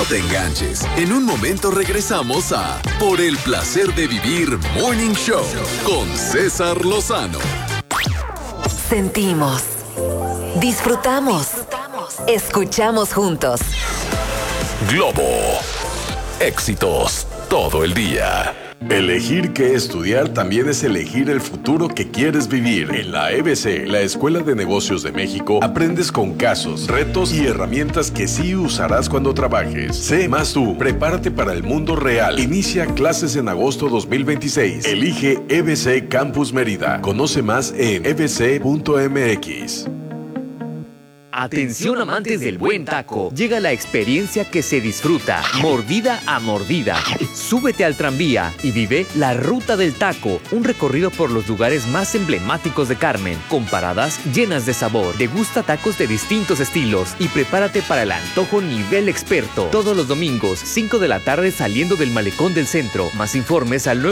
No te enganches. En un momento regresamos a Por el placer de vivir Morning Show con César Lozano. Sentimos, disfrutamos, escuchamos juntos. Globo. Éxitos todo el día. Elegir qué estudiar también es elegir el futuro que quieres vivir. En la EBC, la Escuela de Negocios de México, aprendes con casos, retos y herramientas que sí usarás cuando trabajes. Sé más tú. Prepárate para el mundo real. Inicia clases en agosto 2026. Elige EBC Campus Mérida. Conoce más en ebc.mx. Atención amantes del buen taco, llega la experiencia que se disfruta, mordida a mordida. Súbete al tranvía y vive la Ruta del Taco, un recorrido por los lugares más emblemáticos de Carmen, con paradas llenas de sabor. Degusta tacos de distintos estilos y prepárate para el antojo nivel experto. Todos los domingos, 5 de la tarde saliendo del Malecón del Centro. Más informes al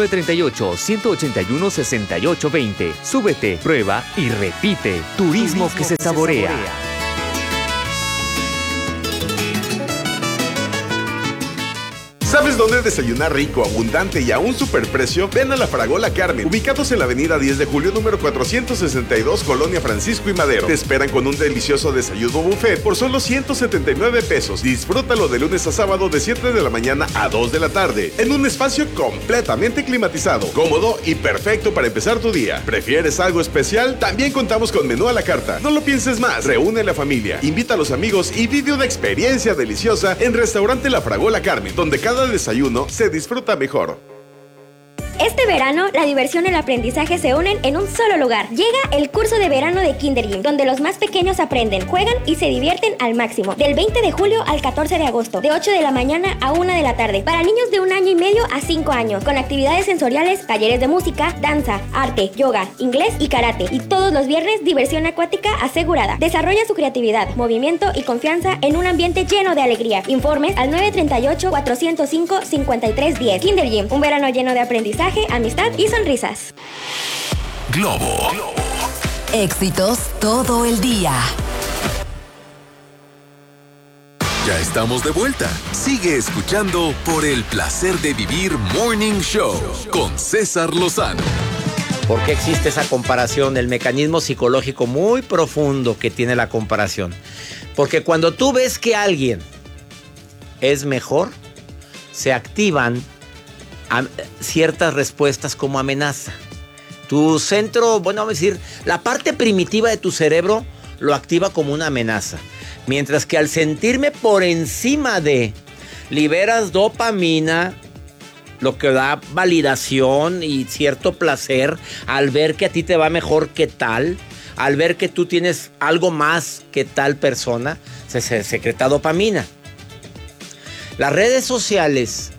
938-181-6820. Súbete, prueba y repite. Turismo que se saborea. ¿Sabes dónde desayunar rico, abundante y a un superprecio? Ven a La Fragola Carmen, ubicados en la avenida 10 de julio, número 462, Colonia Francisco y Madero. Te esperan con un delicioso desayuno buffet por solo 179 pesos. Disfrútalo de lunes a sábado de 7 de la mañana a 2 de la tarde, en un espacio completamente climatizado, cómodo y perfecto para empezar tu día. ¿Prefieres algo especial? También contamos con menú a la carta. No lo pienses más, reúne a la familia, invita a los amigos y vive una experiencia deliciosa en Restaurante La Fragola Carmen, donde cada desayuno se disfruta mejor. Este verano, la diversión y el aprendizaje se unen en un solo lugar. Llega el curso de verano de Kinder Gym, donde los más pequeños aprenden, juegan y se divierten al máximo. Del 20 de julio al 14 de agosto, de 8 de la mañana a 1 de la tarde. Para niños de 1 año y medio a 5 años, con actividades sensoriales, talleres de música, danza, arte, yoga, inglés y karate. Y todos los viernes, diversión acuática asegurada. Desarrolla su creatividad, movimiento y confianza en un ambiente lleno de alegría. Informes al 938-405-5310. Kinder Gym, un verano lleno de aprendizaje, amistad y sonrisas. Globo. Éxitos todo el día. Ya estamos de vuelta. Sigue escuchando Por el placer de vivir Morning Show con César Lozano. ¿Por qué existe esa comparación? El mecanismo psicológico muy profundo que tiene la comparación. Porque cuando tú ves que alguien es mejor, se activan ciertas respuestas como amenaza. Tu centro, bueno, vamos a decir, la parte primitiva de tu cerebro lo activa como una amenaza. Mientras que al sentirme por encima de, liberas dopamina, lo que da validación y cierto placer al ver que a ti te va mejor que tal, al ver que tú tienes algo más que tal persona, se secreta dopamina. Las redes sociales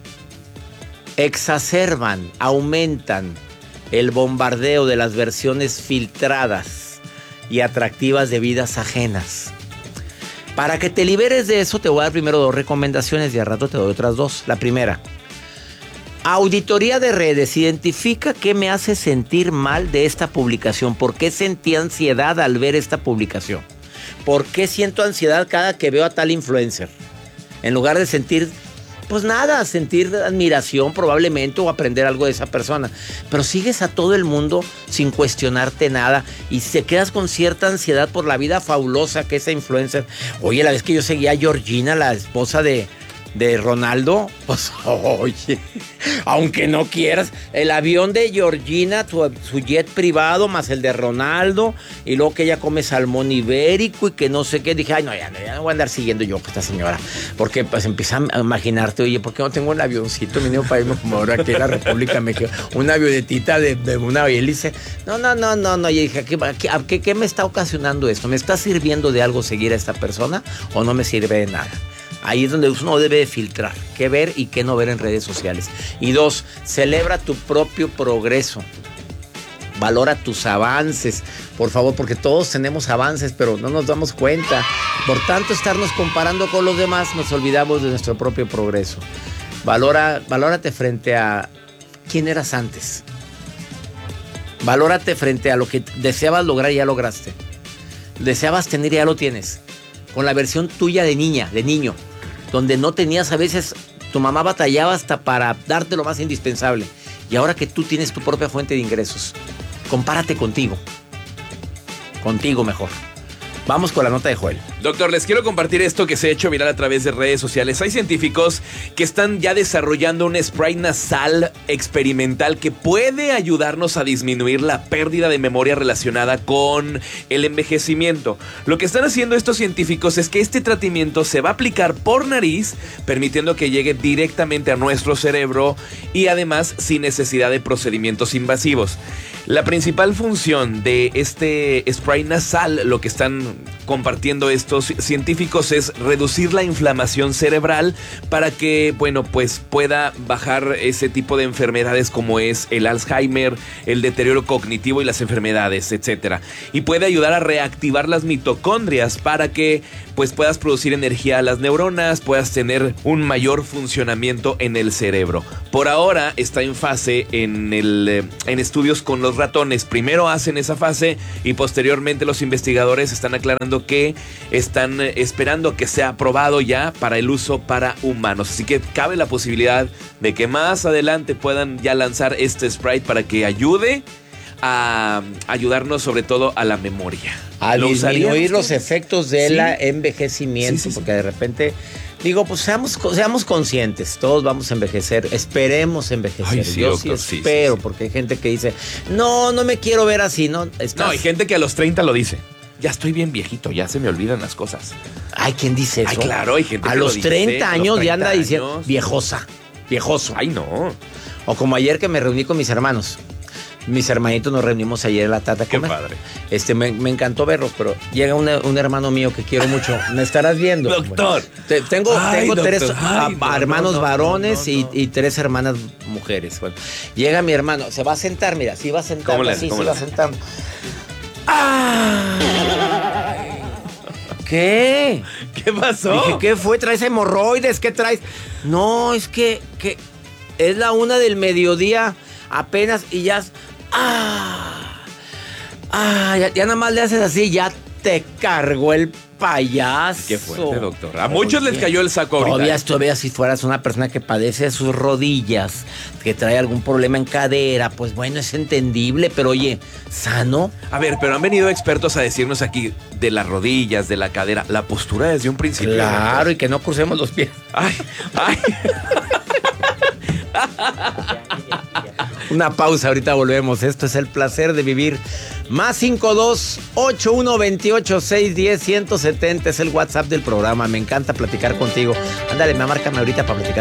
exacerban, aumentan el bombardeo de las versiones filtradas y atractivas de vidas ajenas. Para que te liberes de eso, te voy a dar primero 2 recomendaciones y al rato te doy otras 2. La primera, auditoría de redes. Identifica qué me hace sentir mal de esta publicación. ¿Por qué sentí ansiedad al ver esta publicación? ¿Por qué siento ansiedad cada que veo a tal influencer? En lugar de sentir, pues nada, sentir admiración probablemente o aprender algo de esa persona. Pero sigues a todo el mundo sin cuestionarte nada y te quedas con cierta ansiedad por la vida fabulosa que esa influencer. Oye, la vez que yo seguía a Georgina, la esposa de Ronaldo, pues oye, aunque no quieras, el avión de Georgina, su jet privado más el de Ronaldo, y luego que ella come salmón ibérico y que no sé qué, dije, ay no, ya no voy a andar siguiendo yo a esta señora, porque pues empieza a imaginarte, oye, ¿por qué no tengo un avioncito mínimo para irme como ahora aquí en la República Mexicana, una avionetita de una hélice? No, y dije, ¿qué me está ocasionando esto? ¿Me está sirviendo de algo seguir a esta persona o no me sirve de nada? Ahí es donde uno debe de filtrar qué ver y qué no ver en redes sociales. Y 2, celebra tu propio progreso. Valora tus avances, por favor, porque todos tenemos avances, pero no nos damos cuenta. Por tanto, estarnos comparando con los demás, nos olvidamos de nuestro propio progreso. Valórate frente a quién eras antes. Valórate frente a lo que deseabas lograr y ya lograste. Deseabas tener y ya lo tienes. Con la versión tuya de niña, de niño. donde no tenías a veces, tu mamá batallaba hasta para darte lo más indispensable. Y ahora que tú tienes tu propia fuente de ingresos, compárate contigo mejor. Vamos con la nota de Joel. Doctor, les quiero compartir esto que se ha hecho viral a través de redes sociales. Hay científicos que están ya desarrollando un spray nasal experimental que puede ayudarnos a disminuir la pérdida de memoria relacionada con el envejecimiento. Lo que están haciendo estos científicos es que este tratamiento se va a aplicar por nariz, permitiendo que llegue directamente a nuestro cerebro y además sin necesidad de procedimientos invasivos. La principal función de este spray nasal, lo que están compartiendo estos científicos, es reducir la inflamación cerebral para que, bueno, pues pueda bajar ese tipo de enfermedades como es el Alzheimer, el deterioro cognitivo y las enfermedades, etcétera. Y puede ayudar a reactivar las mitocondrias para que pues puedas producir energía a las neuronas, puedas tener un mayor funcionamiento en el cerebro. Por ahora está en fase en estudios con los ratones. Primero hacen esa fase y posteriormente los investigadores están aclarando que están esperando que sea aprobado ya para el uso para humanos. Así que cabe la posibilidad de que más adelante puedan ya lanzar este Sprite para que ayude a ayudarnos sobre todo a la memoria. A disminuir los efectos del envejecimiento, Sí. porque de repente, digo, pues seamos conscientes, todos vamos a envejecer, esperemos envejecer. Ay, sí, yo doctor, sí espero, porque hay gente que dice, no me quiero ver así, ¿no? No, hay gente que a los 30 lo dice. Ya estoy bien viejito, ya se me olvidan las cosas. Ay, ¿quién dice eso? Ay, claro, hay gente a que los lo dice, 30 a los años 30 ya anda diciendo, años. viejoso. Ay, no. O como ayer que me reuní con mis hermanos. Mis hermanitos nos reunimos ayer en la tarde a Qué comer. padre. Me encantó verlos, pero llega un hermano mío que quiero mucho. Me estarás viendo. Doctor. Bueno, tengo Doctor. tres Ay, no, hermanos varones no. y 3 hermanas mujeres. Bueno, llega mi hermano, se va a sentar, mira, sí va a sentar. ¿Cómo le así, hace? sí va a sentar. ¿Qué? ¿Qué pasó? Dije, ¿qué fue? ¿Traes hemorroides? ¿Qué traes? No, es que es la 1 del mediodía apenas y ya... ya nada más le haces así, ya te cargó el payaso. Qué fuerte, doctor. A muchos les cayó el saco ahorita. Todavía si fueras una persona que padece de sus rodillas, que trae algún problema en cadera, pues bueno, es entendible, pero oye, sano. A ver, pero han venido expertos a decirnos aquí de las rodillas, de la cadera, la postura desde un principio. Claro, doctor. y que no crucemos los pies. Ay. Una pausa, ahorita volvemos. Esto es El Placer de Vivir. Más 52-8128-610-170 es el WhatsApp del programa. Me encanta platicar contigo. Ándale, márcame ahorita para platicar.